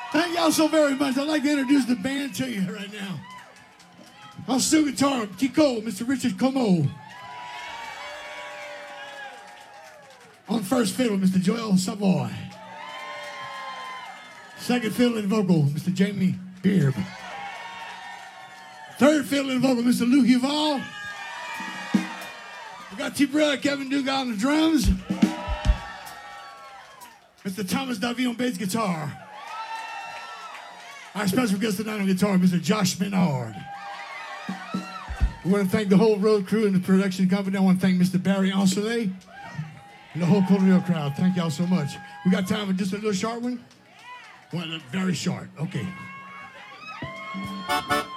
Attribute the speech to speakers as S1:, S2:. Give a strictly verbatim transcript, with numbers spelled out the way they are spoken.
S1: Thank y'all so very much. I'd like to introduce the band to you right now. On steel guitar, Kiko, Mister Richard Como. On first fiddle, Mister Joel Savoy. Second fiddle and vocal, Mister Jamie Beard. Third fiddle and vocal, Mister Lou Huval. We got T-Brother Kevin Dugan on the drums. Mister Thomas Davy on bass guitar. Our special guest tonight on guitar, Mister Josh Menard. We want to thank the whole road crew and the production company. I want to thank Mister Barry Ancelet and the whole Colonial crowd. Thank y'all so much. We got time for just a little short one? Well, very short. Okay.